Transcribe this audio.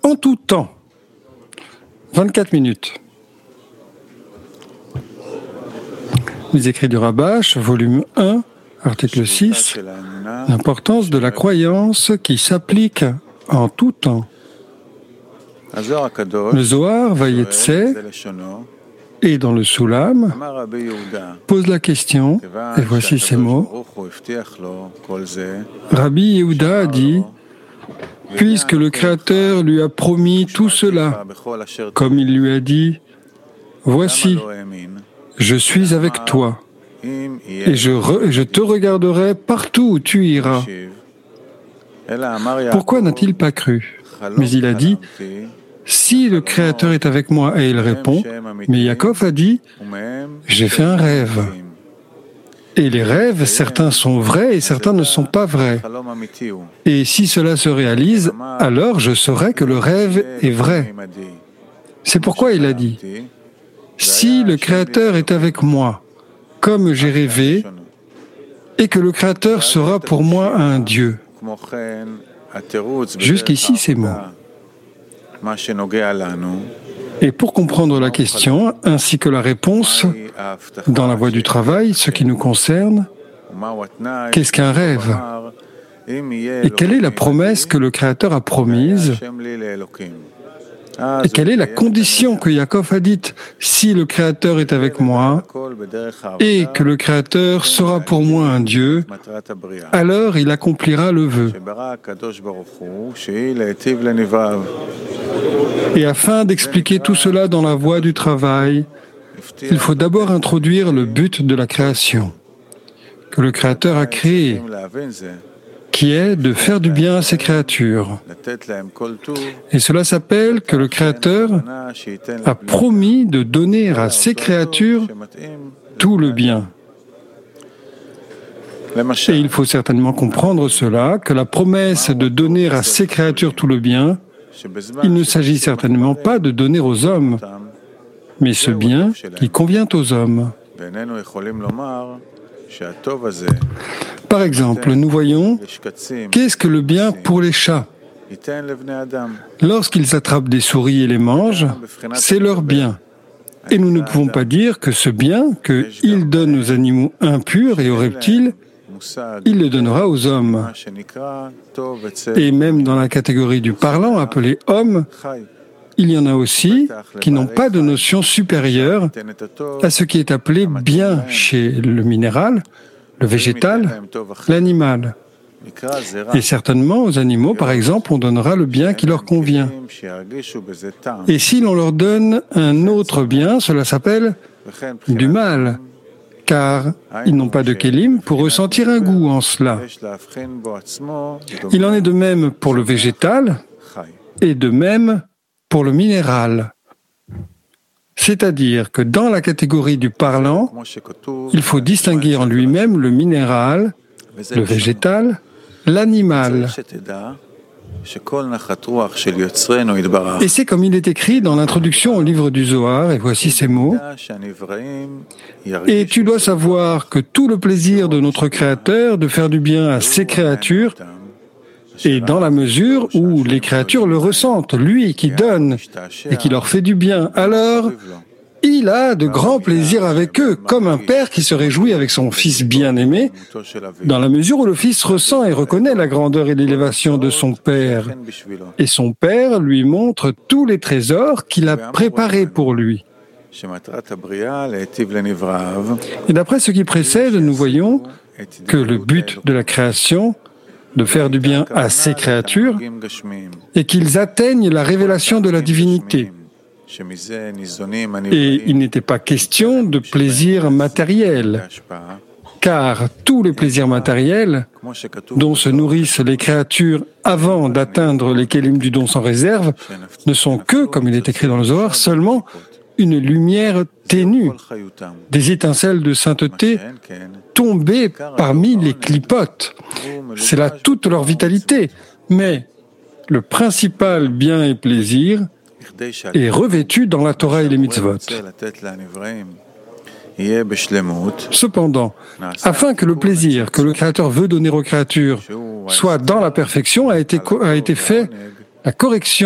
en tout temps. 24 minutes. Les écrits du Rabash, volume 1, article 6, l'importance de la croyance qui s'applique en tout temps. Le Zohar Vayetse et dans le Soulam pose la question, et voici ces mots. Rabbi Yehuda a dit, puisque le Créateur lui a promis tout cela, comme il lui a dit, voici, je suis avec toi, et je te regarderai partout où tu iras. Pourquoi n'a-t-il pas cru? Mais il a dit, si le Créateur est avec moi, et il répond, mais Yaakov a dit, j'ai fait un rêve. Et les rêves, certains sont vrais et certains ne sont pas vrais. Et si cela se réalise, alors je saurai que le rêve est vrai. C'est pourquoi il a dit, si le Créateur est avec moi, comme j'ai rêvé, et que le Créateur sera pour moi un Dieu. Jusqu'ici, ces mots. Et pour comprendre la question, ainsi que la réponse, dans la voie du travail, ce qui nous concerne, qu'est-ce qu'un rêve? Et quelle est la promesse que le Créateur a promise? Et quelle est la condition que Yaakov a dite? Si le Créateur est avec moi et que le Créateur sera pour moi un Dieu, alors il accomplira le vœu. Et afin d'expliquer tout cela dans la voie du travail, il faut d'abord introduire le but de la création, que le Créateur a créé, qui est de faire du bien à ses créatures. Et cela s'appelle que le Créateur a promis de donner à ses créatures tout le bien. Et il faut certainement comprendre cela, que la promesse de donner à ses créatures tout le bien, il ne s'agit certainement pas de donner aux hommes, mais ce bien qui convient aux hommes. Par exemple, nous voyons, qu'est-ce que le bien pour les chats? Lorsqu'ils attrapent des souris et les mangent, c'est leur bien. Et nous ne pouvons pas dire que ce bien qu'ils donnent aux animaux impurs et aux reptiles, il le donnera aux hommes. Et même dans la catégorie du parlant, appelé homme, il y en a aussi qui n'ont pas de notion supérieure à ce qui est appelé bien chez le minéral, le végétal, l'animal. Et certainement aux animaux, par exemple, on donnera le bien qui leur convient. Et si l'on leur donne un autre bien, cela s'appelle du mal, car ils n'ont pas de kélim pour ressentir un goût en cela. Il en est de même pour le végétal et de même pour le minéral. C'est-à-dire que dans la catégorie du parlant, il faut distinguer en lui-même le minéral, le végétal, l'animal. Et c'est comme il est écrit dans l'introduction au livre du Zohar, et voici ces mots. Et tu dois savoir que tout le plaisir de notre Créateur de faire du bien à ses créatures est dans la mesure où les créatures le ressentent, lui qui donne et qui leur fait du bien. Alors, il a de grands plaisirs avec eux, comme un père qui se réjouit avec son fils bien-aimé, dans la mesure où le fils ressent et reconnaît la grandeur et l'élévation de son père. Et son père lui montre tous les trésors qu'il a préparés pour lui. Et d'après ce qui précède, nous voyons que le but de la création, de faire du bien à ses créatures, est qu'ils atteignent la révélation de la divinité. Et il n'était pas question de plaisir matériel, car tous les plaisirs matériels dont se nourrissent les créatures avant d'atteindre les kélim du don sans réserve ne sont que, comme il est écrit dans le Zohar, seulement une lumière ténue, des étincelles de sainteté tombées parmi les clipotes. C'est là toute leur vitalité, mais le principal bien et plaisir est revêtu dans la Torah et les mitzvot. Cependant, afin que le plaisir que le Créateur veut donner aux créatures soit dans la perfection, a été fait la correction